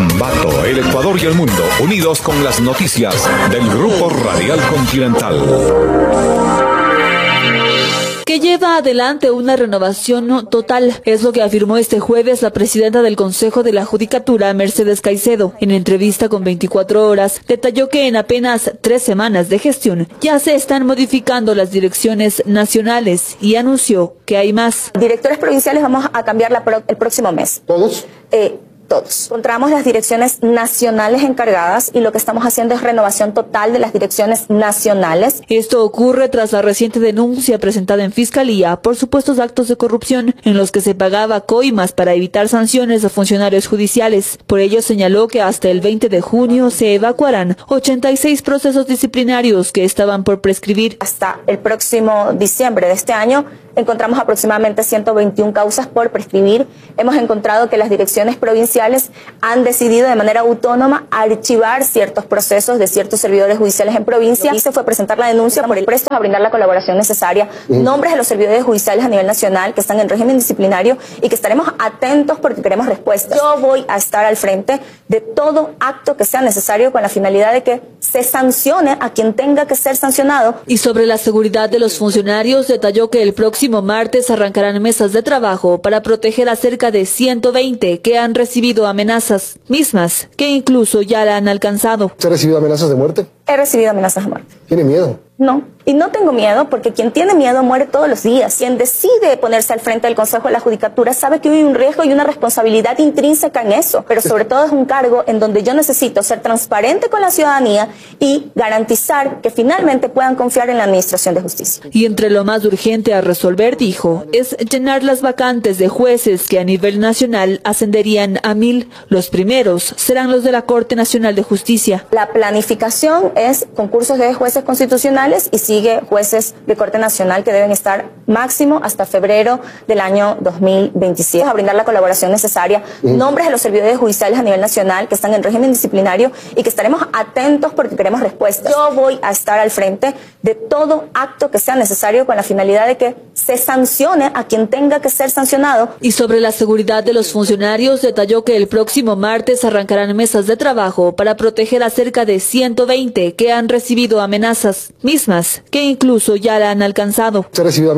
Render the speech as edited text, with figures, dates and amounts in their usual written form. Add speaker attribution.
Speaker 1: Ambato, el Ecuador y el mundo, unidos con las noticias del Grupo Radial Continental.
Speaker 2: Que lleva adelante una renovación total, es lo que afirmó este jueves la presidenta del Consejo de la Judicatura, Mercedes Caicedo. En entrevista con 24 horas, detalló que en apenas 3 semanas de gestión ya se están modificando las direcciones nacionales y anunció que hay más.
Speaker 3: Directores provinciales vamos a cambiar el próximo mes.
Speaker 4: ¿Todos?
Speaker 3: Todos. Encontramos las direcciones nacionales encargadas y lo que estamos haciendo es renovación total de las direcciones nacionales.
Speaker 2: Esto ocurre tras la reciente denuncia presentada en Fiscalía por supuestos actos de corrupción en los que se pagaba coimas para evitar sanciones a funcionarios judiciales. Por ello señaló que hasta el 20 de junio se evacuarán 86 procesos disciplinarios que estaban por prescribir.
Speaker 3: Hasta el próximo diciembre de este año encontramos aproximadamente 121 causas por prescribir. Hemos encontrado que las direcciones provinciales han decidido de manera autónoma archivar ciertos procesos de ciertos servidores judiciales en provincia y se fue a presentar la denuncia por el prestos a brindar la colaboración necesaria, nombres de los servidores judiciales a nivel nacional que están en régimen disciplinario y que estaremos atentos porque queremos respuestas. Yo voy a estar al frente de todo acto que sea necesario con la finalidad de que se sancione a quien tenga que ser sancionado.
Speaker 2: Y sobre la seguridad de los funcionarios, detalló que el próximo martes arrancarán mesas de trabajo para proteger a cerca de 120 que han recibido amenazas, mismas que incluso ya la han alcanzado.
Speaker 4: ¿Se ha recibido amenazas de muerte?
Speaker 3: He recibido amenazas de muerte.
Speaker 4: ¿Tiene miedo?
Speaker 3: No, y no tengo miedo porque quien tiene miedo muere todos los días. Quien decide ponerse al frente del Consejo de la Judicatura sabe que hay un riesgo y una responsabilidad intrínseca en eso, pero sobre todo es un cargo en donde yo necesito ser transparente con la ciudadanía y garantizar que finalmente puedan confiar en la administración de justicia.
Speaker 2: Y entre lo más urgente a resolver, dijo, es llenar las vacantes de jueces que a nivel nacional ascenderían a 1000. Los primeros serán los de la Corte Nacional de Justicia.
Speaker 3: La planificación es concursos de jueces constitucionales y sigue jueces de Corte Nacional que deben estar máximo hasta febrero del año 2027. A brindar la colaboración necesaria, nombres de los servidores judiciales a nivel nacional que están en régimen disciplinario y que estaremos atentos porque queremos respuestas. Yo voy a estar al frente de todo acto que sea necesario con la finalidad de que se sancione a quien tenga que ser sancionado.
Speaker 2: Y sobre la seguridad de los funcionarios, detalló que el próximo martes arrancarán mesas de trabajo para proteger a cerca de 120 que han recibido amenazas, mismas que incluso ya la han alcanzado.
Speaker 4: ¿Se ha recibido